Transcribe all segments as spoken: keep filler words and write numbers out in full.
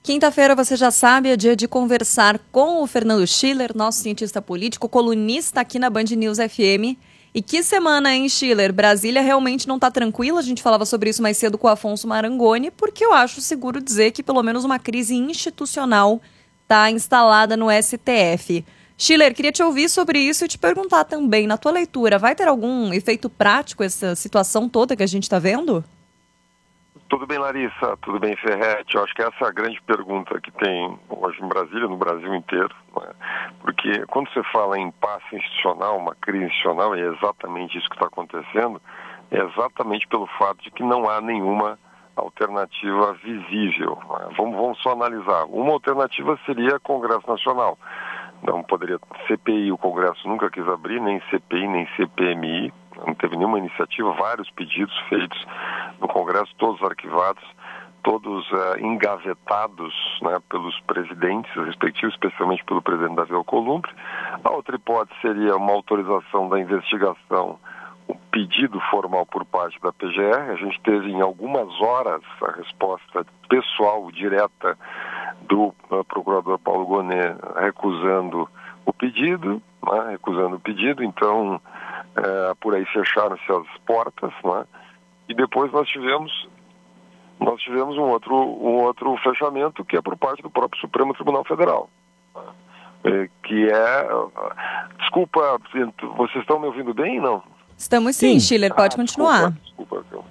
Quinta-feira, você já sabe, é dia de conversar com o Fernando Schiller, nosso cientista político, colunista aqui na Band News F M. E que semana, hein, Schiller? Brasília realmente não está tranquila. A gente falava sobre isso mais cedo com o Afonso Marangoni, porque eu acho seguro dizer que pelo menos uma crise institucional está instalada no S T F. Schiller, queria te ouvir sobre isso e te perguntar também, na tua leitura, vai ter algum efeito prático essa situação toda que a gente está vendo? Tudo bem, Larissa? Tudo bem, Ferretti? Eu acho que essa é a grande pergunta que tem hoje em Brasília, no Brasil inteiro, né? Porque quando você fala em impasse institucional, uma crise institucional, e é exatamente isso que está acontecendo, é exatamente pelo fato de que não há nenhuma alternativa visível, né? Vamos, vamos só analisar. Uma alternativa seria Congresso Nacional. Não poderia, C P I o Congresso nunca quis abrir, nem C P I, nem C P M I, não teve nenhuma iniciativa, vários pedidos feitos no Congresso, todos arquivados, todos uh, engavetados, né, pelos presidentes respectivos, especialmente pelo presidente Davi Alcolumbre. A outra hipótese seria uma autorização da investigação, um pedido formal por parte da P G R. A gente teve em algumas horas a resposta pessoal, direta, do uh, procurador Paulo Gonet recusando o pedido, né, recusando o pedido, então uh, por aí fecharam-se as portas, né, e depois nós tivemos nós tivemos um outro, um outro fechamento que é por parte do próprio Supremo Tribunal Federal, né, que é, uh, desculpa, vocês estão me ouvindo bem, não? Estamos sim, sim. Schiller, pode ah, continuar. Desculpa, desculpa.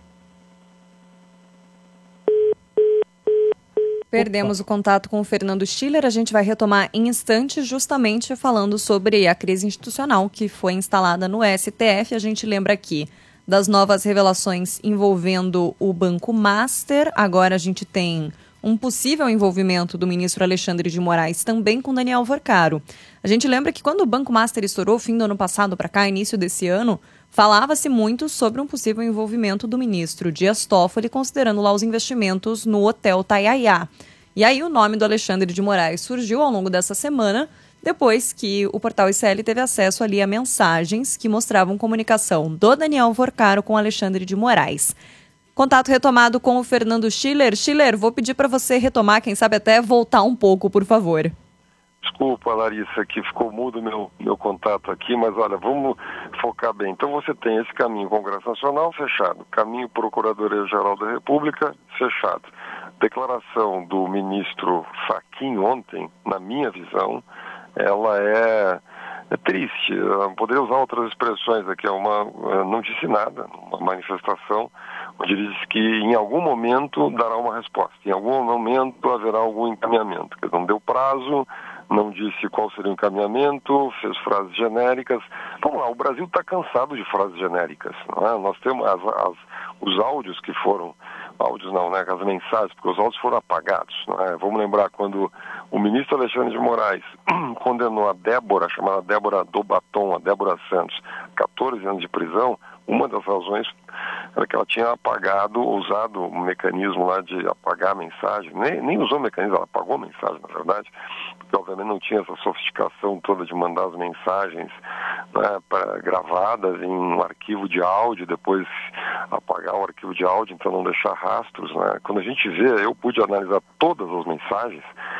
Perdemos o contato com o Fernando Schiller. A gente vai retomar em instantes, justamente falando sobre a crise institucional que foi instalada no S T F. A gente lembra aqui das novas revelações envolvendo o Banco Master. Agora a gente tem um possível envolvimento do ministro Alexandre de Moraes também com Daniel Vorcaro. A gente lembra que quando o Banco Master estourou, fim do ano passado para cá, início desse ano, falava-se muito sobre um possível envolvimento do ministro Dias Toffoli, considerando lá os investimentos no Hotel Taiaiá. E aí o nome do Alexandre de Moraes surgiu ao longo dessa semana, depois que o portal I C L teve acesso ali a mensagens que mostravam comunicação do Daniel Vorcaro com Alexandre de Moraes. Contato retomado com o Fernando Schiller. Schiller, vou pedir para você retomar, quem sabe até voltar um pouco, por favor. Desculpa, Larissa, que ficou mudo meu, meu contato aqui, mas olha, vamos focar bem. Então você tem esse caminho Congresso Nacional fechado, caminho Procuradoria-Geral da República fechado. Declaração do ministro Fachin ontem, na minha visão, ela é, é triste. Eu poderia usar outras expressões aqui, é uma, não disse nada, uma manifestação onde ele disse que em algum momento dará uma resposta, em algum momento haverá algum encaminhamento, que não deu prazo, não disse qual seria o encaminhamento, fez frases genéricas. Vamos lá, o Brasil está cansado de frases genéricas, não é? Nós temos as, as, os áudios que foram, áudios não, né? As mensagens, porque os áudios foram apagados, não é? Vamos lembrar quando o ministro Alexandre de Moraes condenou a Débora, chamada Débora do Batom, a Débora Santos, quatorze anos de prisão. Uma das razões era que ela tinha apagado, usado um mecanismo lá de apagar a mensagem, nem, nem usou o mecanismo, ela apagou a mensagem, na verdade, porque obviamente não tinha essa sofisticação toda de mandar as mensagens, né, pra, gravadas em um arquivo de áudio, depois apagar o arquivo de áudio, então não deixar rastros, né? Quando a gente vê, eu pude analisar todas as mensagens,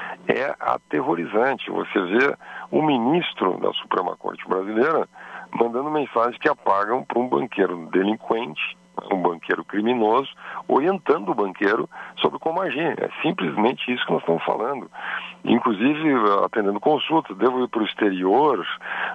é aterrorizante. Você vê o ministro da Suprema Corte Brasileira mandando mensagens que apagam para um banqueiro delinquente, um banqueiro criminoso, orientando o banqueiro sobre como agir. É simplesmente isso que nós estamos falando. Inclusive, atendendo consultas, devo ir para o exterior,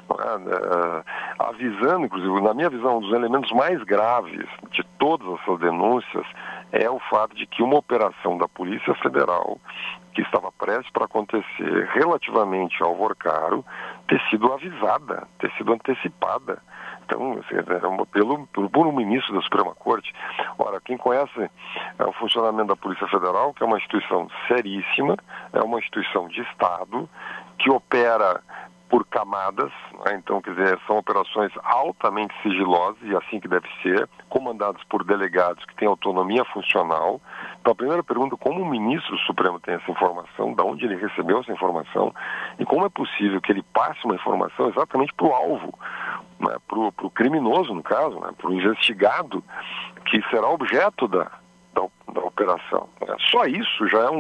né, avisando, inclusive, na minha visão, um dos elementos mais graves de todas essas denúncias é o fato de que uma operação da Polícia Federal, que estava prestes para acontecer relativamente ao Vorcaro, ter sido avisada, ter sido antecipada. Então, assim, pelo, por um ministro da Suprema Corte. Ora, quem conhece é, o funcionamento da Polícia Federal, que é uma instituição seríssima, é uma instituição de Estado, que opera por camadas, né? Então, quer dizer, são operações altamente sigilosas, e assim que deve ser, comandadas por delegados que têm autonomia funcional. Então, a primeira pergunta, como o ministro do Supremo tem essa informação, de onde ele recebeu essa informação, e como é possível que ele passe uma informação exatamente para o alvo, né? para o criminoso, no caso, né? para o investigado, que será objeto da, da, da operação. Só isso já é um